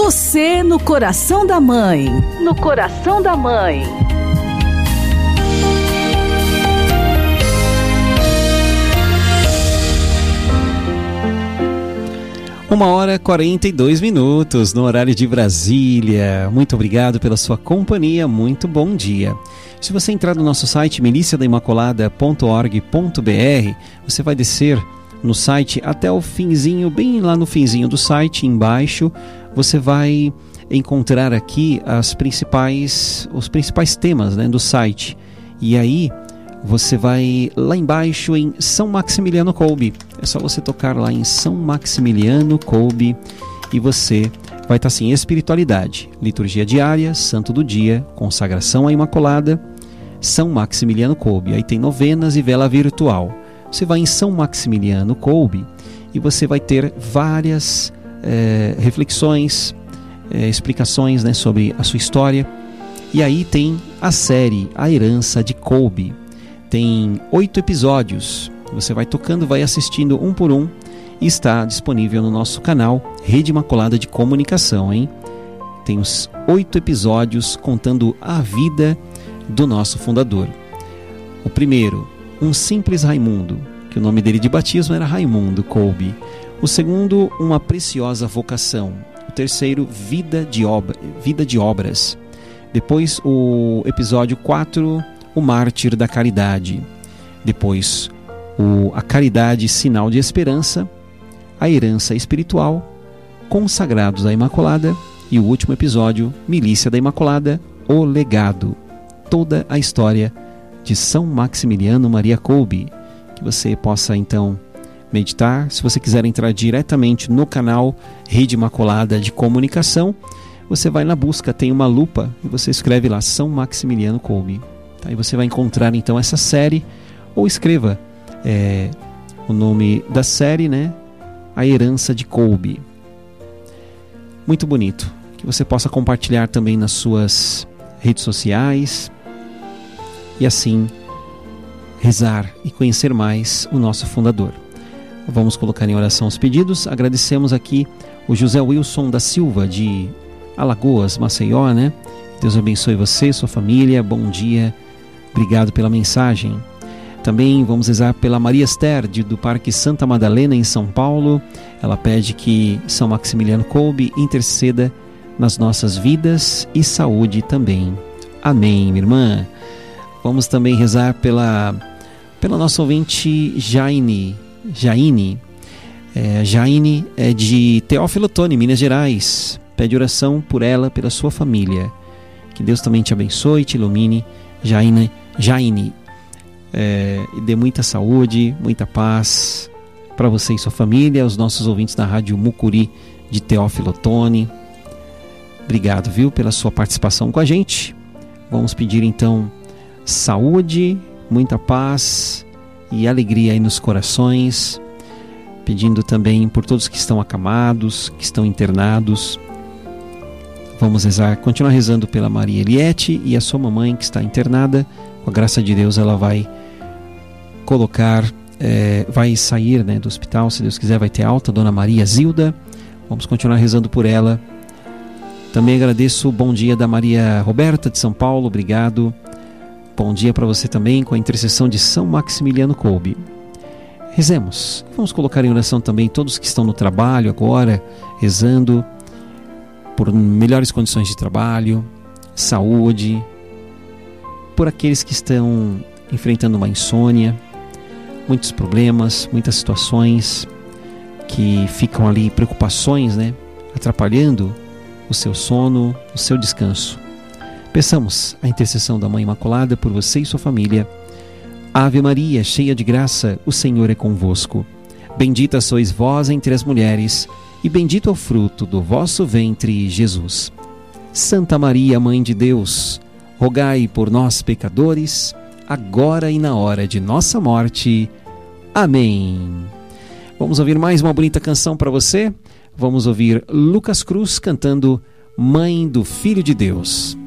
Você no coração da mãe. No coração da mãe. Uma hora e 42 minutos no horário de Brasília. Muito obrigado pela sua companhia, muito bom dia. Se você entrar no nosso site miliciadaimaculada.org.br, você vai descer no site até o finzinho, bem lá no finzinho do site, embaixo, você vai encontrar aqui os principais temas, né, do site. E aí você vai lá embaixo em São Maximiliano Kolbe. É só você tocar lá em São Maximiliano Kolbe e você vai estar assim: espiritualidade, liturgia diária, santo do dia, consagração à Imaculada, São Maximiliano Kolbe. Aí tem novenas e vela virtual. Você vai em São Maximiliano Kolbe e você vai ter várias reflexões, explicações, né, sobre a sua história. E aí tem a série A Herança de Kolbe. Tem 8 episódios. Você vai tocando, vai assistindo um por um e está disponível no nosso canal Rede Imaculada de Comunicação, hein? Tem os 8 episódios contando a vida do nosso fundador. O primeiro, Um Simples Raimundo, que o nome dele de batismo era Raimundo Kolbe. O segundo, Uma Preciosa Vocação. O terceiro, Vida de Obras. Depois o episódio 4, O Mártir da Caridade. Depois A Caridade, Sinal de Esperança. A Herança Espiritual. Consagrados à Imaculada. E o último episódio, Milícia da Imaculada, O Legado. Toda a história de São Maximiliano Maria Kolbe, que você possa então meditar. Se você quiser entrar diretamente no canal Rede Imaculada de Comunicação, você vai na busca, tem uma lupa e você escreve lá São Maximiliano Kolbe. Aí você vai encontrar então essa série, ou escreva o nome da série, né? A Herança de Kolbe. Muito bonito. Que você possa compartilhar também nas suas redes sociais e assim rezar e conhecer mais o nosso fundador. Vamos colocar em oração os pedidos. Agradecemos aqui o José Wilson da Silva de Alagoas, Maceió, né? Deus abençoe você, sua família, bom dia, obrigado pela mensagem. Também vamos rezar pela Maria Esther do Parque Santa Madalena em São Paulo. Ela pede que São Maximiliano Kolbe interceda nas nossas vidas e saúde também. Amém, minha irmã. Vamos também rezar pela nossa ouvinte Jaine. Jaine é de Teófilo Otoni, Minas Gerais. Pede oração por ela, pela sua família. Que Deus também te abençoe, te ilumine, Jaine. E dê muita saúde, muita paz para você e sua família, os nossos ouvintes da Rádio Mucuri de Teófilo Otoni. Obrigado, viu, pela sua participação com a gente. Vamos pedir então saúde, muita paz e alegria aí nos corações, pedindo também por todos que estão acamados, que estão internados. Vamos rezar, continuar rezando pela Maria Eliette e a sua mamãe que está internada. Com a graça de Deus ela vai vai sair, né, do hospital, se Deus quiser vai ter alta, Dona Maria Zilda. Vamos continuar rezando por ela. Também agradeço o bom dia da Maria Roberta de São Paulo, obrigado. Bom dia para você também, com a intercessão de São Maximiliano Kolbe. Rezemos. Vamos colocar em oração também todos que estão no trabalho agora, rezando por melhores condições de trabalho, saúde, por aqueles que estão enfrentando uma insônia, muitos problemas, muitas situações que ficam ali, preocupações, né, atrapalhando o seu sono, o seu descanso. Peçamos a intercessão da Mãe Imaculada por você e sua família. Ave Maria, cheia de graça, o Senhor é convosco. Bendita sois vós entre as mulheres, e bendito é o fruto do vosso ventre, Jesus. Santa Maria, Mãe de Deus, rogai por nós, pecadores, agora e na hora de nossa morte. Amém. Vamos ouvir mais uma bonita canção para você. Vamos ouvir Lucas Cruz cantando Mãe do Filho de Deus.